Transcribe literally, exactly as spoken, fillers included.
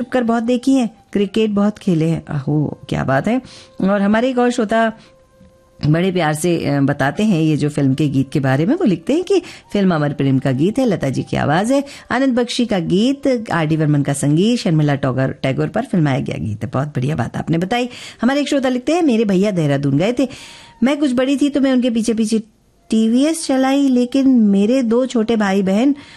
टक्कर बहुत देखी है, क्रिकेट बहुत खेले हैं। अहो क्या बात है। और हमारे एक और श्रोता बड़े प्यार से बताते हैं ये जो फिल्म के गीत के बारे में। वो लिखते हैं कि फिल्म अमर प्रेम का गीत है, लता जी की आवाज है, आनंद बख्शी का गीत, आर डी बर्मन का संगीत, शर्मिला टैगोर टैगोर पर फिल्माया गया गीत है। बहुत बढ़िया बात आपने बताई। हमारे एक श्रोता लिखते हैं, मेरे भैया देहरादून गए थे, मैं कुछ बड़ी थी तो मैं उनके पीछे पीछे टीवीएस चलाई, लेकिन मेरे दो छोटे भाई बहन